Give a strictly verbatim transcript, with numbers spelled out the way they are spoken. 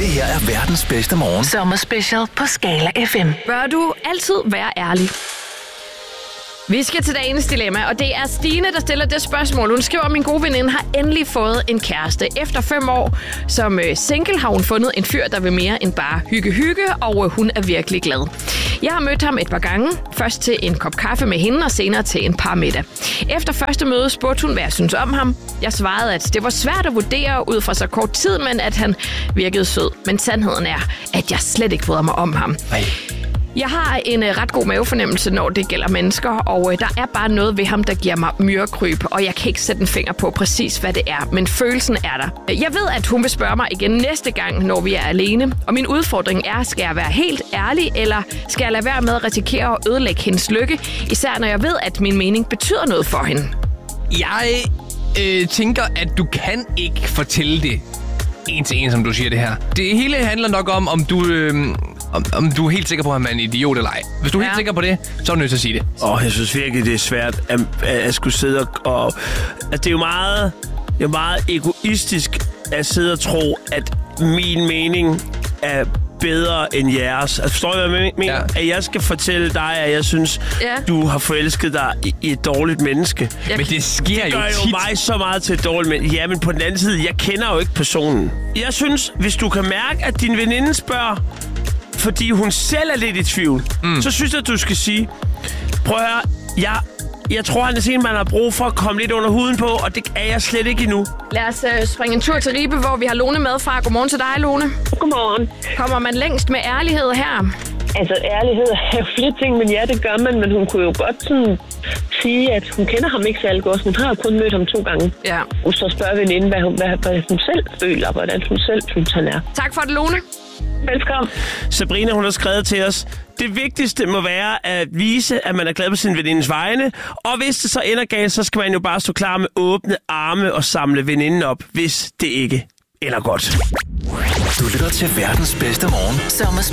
Det her er verdens bedste morgen. Sommerspecial på Skala F M. Bør du altid være ærlig? Vi skal til dagens dilemma, og det er Stine, der stiller det spørgsmål. Hun skriver, at min gode veninde har endelig fået en kæreste. Efter fem år som single har hun fundet en fyr, der vil mere end bare hygge-hygge, og hun er virkelig glad. Jeg har mødt ham et par gange. Først til en kop kaffe med hende, og senere til en par middag. Efter første møde spurgte hun, hvad jeg synes om ham. Jeg svarede, at det var svært at vurdere ud fra så kort tid, men at han virkede sød. Men sandheden er, at jeg slet ikke bryder mig om ham. Ej. Jeg har en uh, ret god mavefornemmelse, når det gælder mennesker, og uh, der er bare noget ved ham, der giver mig myrekryb, og jeg kan ikke sætte en finger på præcis, hvad det er, men følelsen er der. Jeg ved, at hun vil spørge mig igen næste gang, når vi er alene, og min udfordring er, skal jeg være helt ærlig, eller skal jeg lade være med at risikere at ødelægge hendes lykke, især når jeg ved, at min mening betyder noget for hende. Jeg øh, tænker, at du kan ikke fortælle det en til en, som du siger det her. Det hele handler nok om, om du... Øh, Om, om du er helt sikker på, at man er en idiot eller ej. Hvis du er ja. helt sikker på det, så er du nødt til at sige det. Åh, oh, jeg synes virkelig, det er svært at, at, at skulle sidde og... og at det er jo meget, det er meget egoistisk at sidde og tro, at min mening er bedre end jeres. Altså, forstår du, hvad jeg mener? Ja. At jeg skal fortælle dig, at jeg synes, ja. du har forelsket dig i, i et dårligt menneske. Jeg, men det sker det jo gør tit. jo mig så meget til et dårligt menneske. Ja, men på den anden side, jeg kender jo ikke personen. Jeg synes, hvis du kan mærke, at din veninde spørger, fordi hun selv er lidt i tvivl, mm. så synes jeg, at du skal sige, prøv at høre, jeg, jeg tror, han er sådan, man har brug for at komme lidt under huden på, og det er jeg slet ikke endnu. Lad os uh, springe en tur til Ribe, hvor vi har Lone med fra. Godmorgen til dig, Lone. Godmorgen. Kommer man længst med ærlighed her? Altså, ærlighed er jo flere ting, men ja, det gør man, men hun kunne jo godt sådan sige, at hun kender ham ikke særlig godt. Hun har jo kun mødt ham to gange. Ja. Og så spørger veninden, hvad hun, hvad, hvad hun selv føler, og hvordan hun selv synes, han er. Tak for det, Lone. Velkommen. Sabrina, hun har skrevet til os, det vigtigste må være at vise, at man er glad på sin venindes vegne, og hvis det så ender galt, så skal man jo bare stå klar med åbne arme og samle veninden op, hvis det ikke ender godt. Du lytter til verdens bedste morgen. Sommerspecial